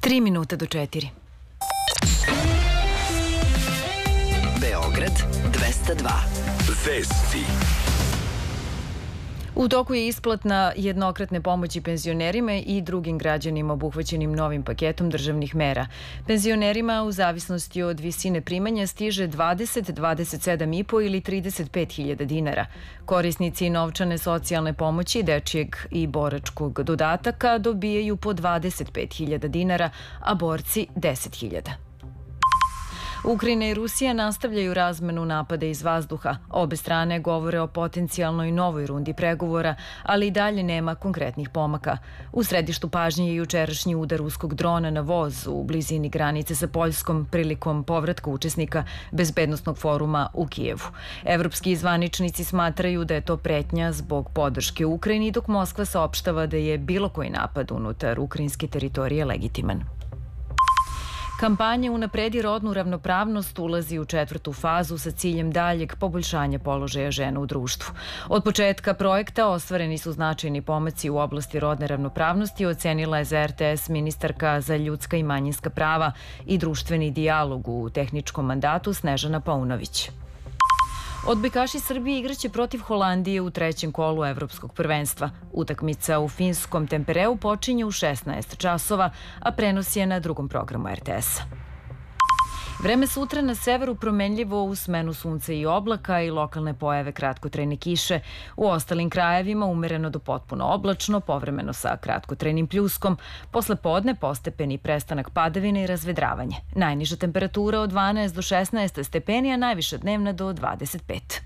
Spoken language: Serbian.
3 minuta do 4. Beograd 202. Vesti. U toku je isplatna jednokratne pomoći penzionerima i drugim građanima obuhvaćenim novim paketom državnih mera. Penzionerima u zavisnosti od visine primanja stiže 20, 27,5 ili 35.000 dinara. Korisnici novčane socijalne pomoći, dečijeg i boračkog dodataka dobijaju po 25.000 dinara, a borci 10.000. Ukrajina i Rusija nastavljaju razmenu napada iz vazduha. Obe strane govore o potencijalnoj novoj rundi pregovora, ali i dalje nema konkretnih pomaka. U središtu pažnje je jučerašnji udar ruskog drona na voz u blizini granice sa Poljskom prilikom povratka učesnika bezbednosnog foruma u Kijevu. Evropski zvaničnici smatraju da je to pretnja zbog podrške Ukrajini, dok Moskva saopštava da je bilo koji napad unutar ukrajinske teritorije legitiman. Kampanja Unapredi rodnu ravnopravnost ulazi u 4. fazu sa ciljem daljeg poboljšanja položaja žena u društvu. Od početka projekta ostvareni su značajni pomaci u oblasti rodne ravnopravnosti, ocenila je za RTS ministarka za ljudska i manjinska prava i društveni dijalog u tehničkom mandatu Snežana Paunović. Odbojkaši Srbije igraće protiv Holandije u 3. kolu evropskog prvenstva. Utakmica u finskom Tempereu počinje u 16 časova, a prenos je na drugom programu RTS-a. Vreme sutra na severu promenljivo uz smenu sunca i oblaka i lokalne pojave kratkotrajne kiše. U ostalim krajevima umereno do potpuno oblačno, povremeno sa kratkotrajnim pljuskom. Posle podne postepeni prestanak padavine i razvedravanje. Najniža temperatura od 12 do 16 stepeni, a najviša dnevna do 25.